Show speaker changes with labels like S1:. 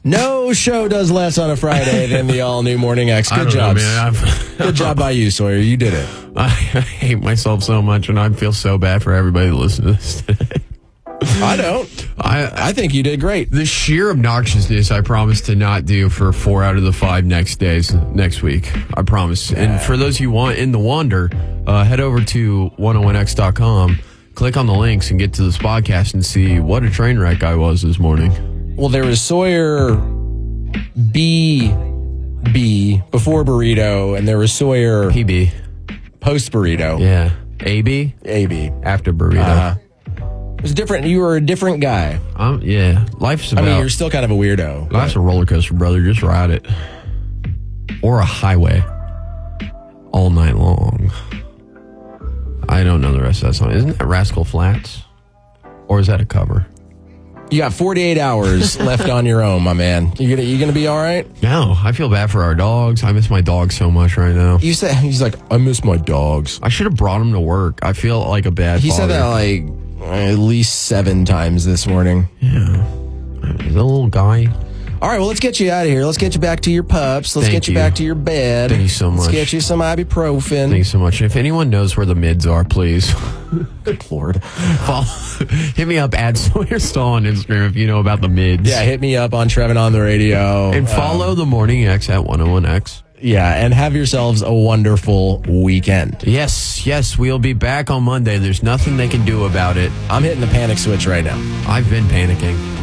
S1: No show does less on a Friday than the all-new Morning X. Good job. Good job by you, Sawyer. You did it.
S2: I hate myself so much, and I feel so bad for everybody that listens to this today.
S1: I don't. I think you did great.
S2: The sheer obnoxiousness I promise to not do for 4 out of the 5 next week. I promise. And for those of you in the wander, head over to 101x.com, click on the links, and get to this podcast and see what a train wreck I was this morning.
S1: Well, there was Sawyer B before burrito, and there was Sawyer
S2: PB
S1: post burrito.
S2: Yeah. AB after burrito.
S1: It was different. You were a different guy.
S2: Yeah. Life's about...
S1: I mean, you're still kind of a weirdo.
S2: Life's a roller coaster, brother. Just ride it. Or a highway. All night long. I don't know the rest of that song. Isn't that Rascal Flatts? Or is that a cover?
S1: You got 48 hours left on your own, my man. You gonna be all right?
S2: No, I feel bad for our dogs. I miss my dogs so much right now.
S1: You said he's like, I miss my dogs.
S2: I should have brought them to work. I feel like a bad father.
S1: He said that like at least 7 times this morning.
S2: Yeah, he's a little guy.
S1: All right, well, let's get you out of here. Let's get you back to your pups. Let's get you back to your bed.
S2: Thank you so much.
S1: Let's get you some ibuprofen.
S2: Thank you so much. If anyone knows where the mids are, please.
S1: Good Lord.
S2: Hit me up at Sawyer Stahl on Instagram if you know about the mids.
S1: Yeah, hit me up on Trevin on the radio.
S2: And follow the Morning X at 101X.
S1: Yeah, and have yourselves a wonderful weekend.
S2: Yes, we'll be back on Monday. There's nothing they can do about it.
S1: I'm hitting the panic switch right now.
S2: I've been panicking.